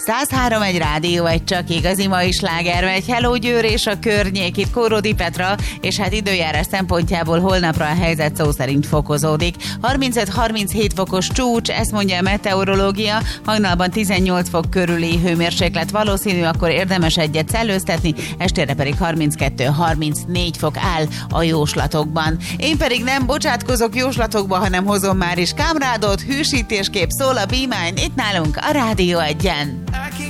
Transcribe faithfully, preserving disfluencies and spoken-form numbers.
száz három egy rádió, egy csak igazi mai sláger megy. Hello Győr és a környék, itt Kóródi Petra, és hát időjárás szempontjából holnapra a helyzet szó szerint fokozódik. harmincöt harminchét fokos csúcs, ezt mondja a meteorológia, hajnalban tizennyolc fok körüli hőmérséklet valószínű, akkor érdemes egyet szellőztetni, estére pedig harminckettő harmincnégy fok áll a jóslatokban. Én pedig nem bocsátkozok jóslatokba, hanem hozom már is Kámrádot, hűsítéskép szól a Be Mine, itt nálunk a Rádió Egyen.